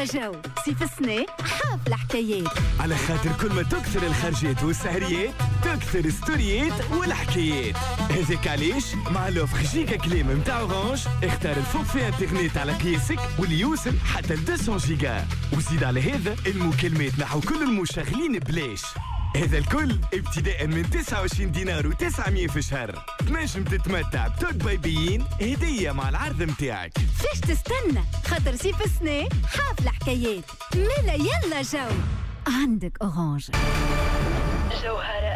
يلا جو سيف السنة حافل حكايات، على خاطر كل ما تكثر الخرجات والسهريات تكثر ستوريات والحكايات. هذاك علاش مع لوفر جيجا كليم متاع اورانج اختار الفوق في انترنت على قياسك واللي يوصل حتى 200 جيجا، وزيد على هذا المكالمات نحو كل المشغلين بلاش. هذا الكل ابتداء من 29 دينار و900 في الشهر. تنجم تتمتع بتوك بايبيين هدية مع العرض متاعك. فاش تستنى؟ خاطر سيف السنة حافل حكايات. ملا يلا جو عندك اورانج. جوهرة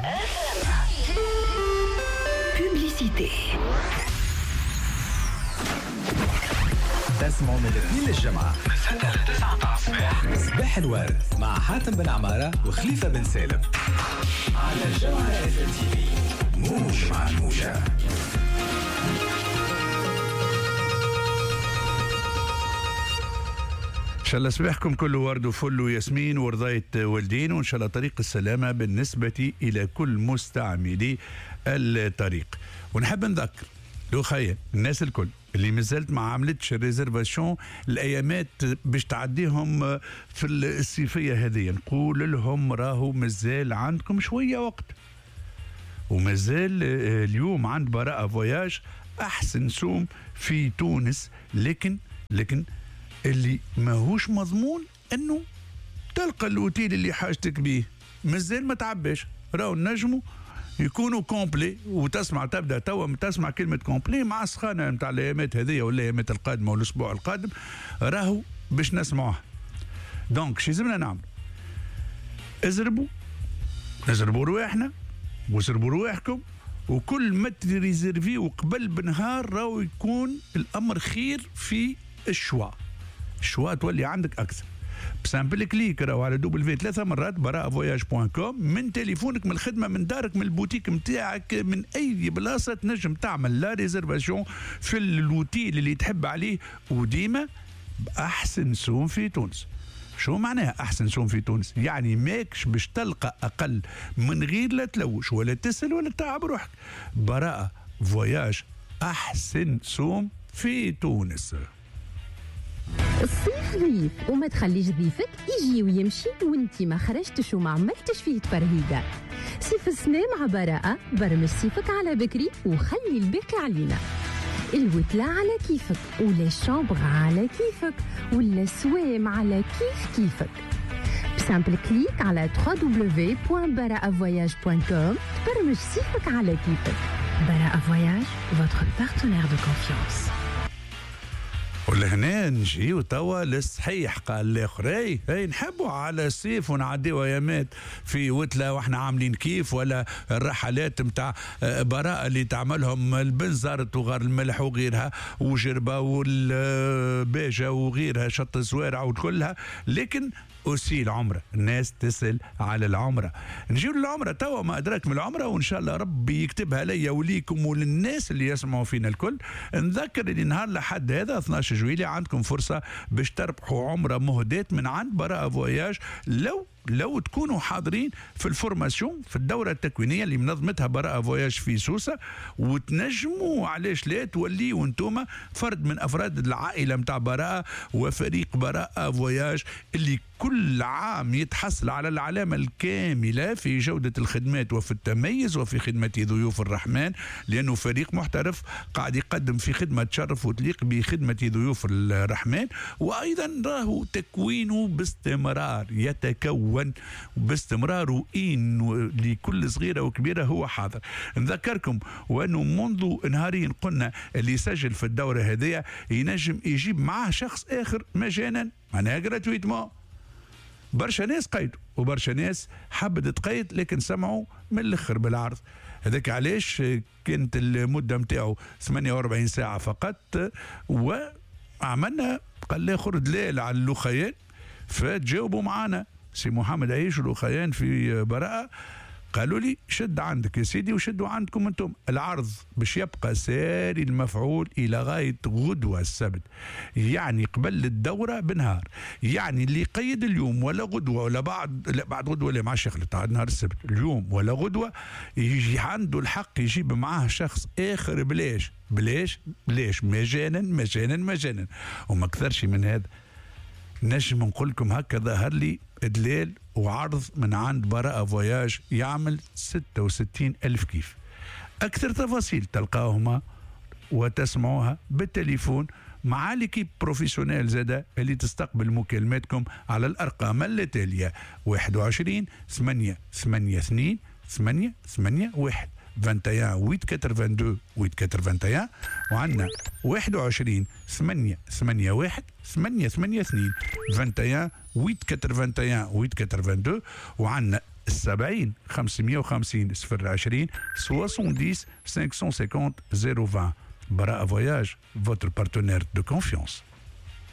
بوبليسيتي. تسمعوا من الاثنين للجمعة من 6 ل 9 الصباح صباح الورد مع حاتم بن عمارة وخليفة بن سالم على جوهرة تي في. موج مع الموجة. إن شاء الله صباحكم كله ورد وفل وياسمين ورضاية والدين، وإن شاء الله طريق السلامة بالنسبة إلى كل مستعملي الطريق. ونحب نذكر لو خير الناس الكل اللي مازالت ما عملتش الريزرفاسيون الايامات باش تعديهم في الصيفيه هذه، نقول لهم راهو مازال عندكم شويه وقت، ومازال اليوم عند براءة فواياج احسن سوم في تونس، لكن اللي ماهوش مضمون انه تلقى الاوتيل اللي حاجتك بيه، مازال ما تعباش، راهو نجموا يكونوا كومبلي. وتسمع تبدا توا تسمع كلمه كومبلي مع السخانه نتاع الايامات هذه ولا الايامات القادمه والاسبوع القادم راهو باش نسمعوها. دونك شي لازمنا نعمل؟ نزربوا رواحنا وزربوا رواحكم، وكل ما تريزرفيو قبل بنهار راهو يكون الامر خير في الشوا تولي عندك اكثر. بسامبل كليك راهو على دبل 3 مرات براءفواياج.com من تليفونك، من الخدمه، من دارك، من البوتيك نتاعك، من اي بلاصه تنجم تعمل لا ريزرفاسيون في الوتيل اللي تحب عليه، وديما باحسن سوم في تونس. شو معناها احسن سوم في تونس؟ يعني ماكش باش تلقى اقل من غير لا تلوش ولا تسال ولا تعب روحك. براءة فواياج احسن سوم في تونس. الصيف ضيف وما تخليش ضيفك يجي ويمشي وانتي ما خرجتش وما عملتش فيه تبرهيقة. صيف السنة مع براءة، برمج صيفك على بكري وخلي الباقي علينا. الوتلة على كيفك، ولا الشامبغ على كيفك، ولا السوام على كيفك. بسامبل كليك على www.baraavoyage.com تبرمج صيفك على كيفك. براءة فواياج، votre partenaire de confiance. ولهنا نجيو توا للصحيح. قال الاخر هي نحبوا على الصيف ونعديو ايامات في وتله واحنا عاملين كيف، ولا الرحلات نتاع براءة اللي تعملهم البنزرت وغار الملح وغيرها وجربه والباجه وغيرها شط الزوارع وكلها، لكن أسي العمرة. الناس تسأل على العمرة. نجيو للعمرة توا ما أدراك من العمرة، وإن شاء الله ربي يكتبها لي وليكم وللناس اللي يسمعوا فينا الكل. نذكر اللي نهار لحد هذا 12 جويلية عندكم فرصة باش تربحوا عمرة مهداة من عند براءة فواياج لو تكونوا حاضرين في الفورماسيون في الدورة التكوينية اللي منظمتها براءة فواياج في سوسة، وتنجموا علاش لا توليوا انتوما فرد من افراد العائلة متاع براءة وفريق براءة فواياج اللي كل عام يتحصل على العلامة الكاملة في جودة الخدمات وفي التميز وفي خدمة ضيوف الرحمن، لأنه فريق محترف قاعد يقدم في خدمة تشرف وتليق بخدمة ضيوف الرحمن، وأيضا راهو تكوينه باستمرار، يتكون باستمرار، وإن لكل صغيرة وكبيرة هو حاضر. نذكركم وأنه منذ نهارين قلنا اللي يسجل في الدورة هذه ينجم يجيب معاه شخص آخر مجانا، معناها جراتويتمون. برشا ناس قيدوا وبرشا ناس حبت تقيد، لكن سمعوا من الاخر بالعرض. هذاك علاش كانت المده نتاعو 48 ساعه فقط، وعملنا قال لي اخر دلال على اللوخيان، فتجاوبوا معنا سي محمد عيش واللوخيان في براءة، قالوا لي شد عندك يا سيدي وشدوا عندكم انتم. العرض باش يبقى ساري المفعول الى غايه غدوه السبت، يعني قبل الدوره بنهار، يعني اللي قيد اليوم ولا غدوه ولا بعد غدوه، لا مع يخلط على نهار السبت، اليوم ولا غدوه يجي عنده الحق يجيب معاه شخص اخر بلاش مجانا وما اكثرش من هذا. نجم نقول لكم هكا ظهر لي دليل وعرض من عند براءة فواياج يعمل 66 ألف كيف. أكثر تفاصيل تلقاوهما وتسمعوها بالتليفون مع ليكيب بروفيسيونيل زادا اللي تستقبل مكالماتكم على الأرقام التالية 21 8 8 2 8 8 1 21 8 82 8 81 وعندنا 21 8 8 1 8 8 2 21 8 81 82 وعندنا 70 550 020 70 550 020. Bara Voyage, votre partenaire de confiance.